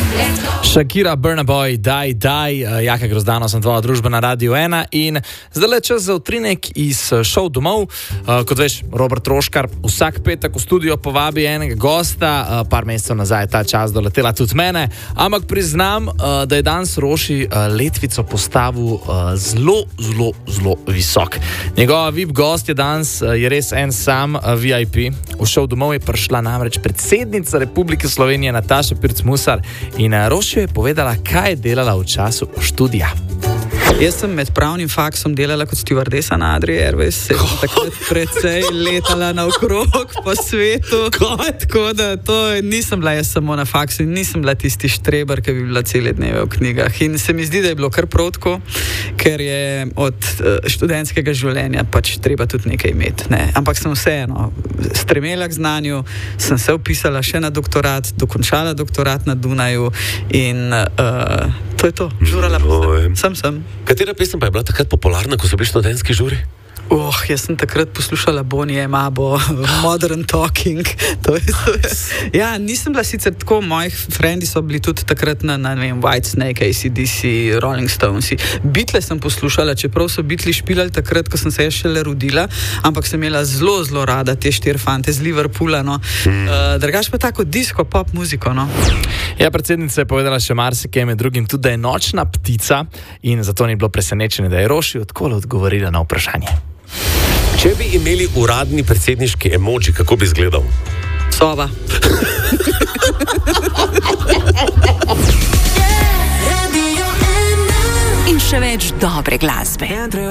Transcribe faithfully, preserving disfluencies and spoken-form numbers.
Shakira, Burna Boy, daj, daj, Jaka Grozdano, sem tvoja družba na Radio ena in zdaj le čas za utrinek iz šov domov. Kot veš, Robert Troškar vsak petek v studio povabi enega gosta, par mesecev nazaj je ta čas doletela tudi mene, ampak priznam, da je danes Roši letvico postavil zelo, zelo, zelo visok. Njegova V I P gost je danes je res en sam V I P. V šov domov je prišla namreč predsednica Republike Slovenije Nataša Pirc Musar in Roši je povedala, kaj je delala v času študija. Jaz sem med pravnim faksom delala kot stewardesa na Adria Airways, sem takrat precej letala naokrog po svetu, tako da to nisem bila jaz samo na faksu in nisem bila tisti štreber, ki bi bila cele dneve v knjigah. In se mi zdi, da je bilo kar prav tako, ker je od študentskega življenja pač treba tudi nekaj imeti. Ne? Ampak sem vseeno stremela k znanju, sem se vpisala še na doktorat, dokončala doktorat na Dunaju in uh, to je to, žurala pa sem, sem, sem. Katera pesem pa je bila takrat popularna, ko so bili študentski žuri? Oh, jaz sem takrat poslušala Bonnie M. Abo, Modern Talking. To je, to je. Ja, nisem bila sicer tako, moji frendi so bili tudi takrat na, na ne vem, Whitesnake, A C D C, Rolling Stones. Beatle sem poslušala, čeprav so Beatli špilali takrat, ko sem se jaz šele rodila, ampak sem imela zelo, zelo rada te štiri fante z Liverpoola, no. Mm. Uh, drugač pa tako disco, pop muziko, no. Ja, predsednica je povedala še marsikaj, med drugim tudi, da je nočna ptica in zato ni bilo presenečenje, da je Roši odkoli odgovorila na vprašanje. Če bi imeli uradni predsedniški emoji, kako bi izgledal? Sova. In še več dobre glasbe.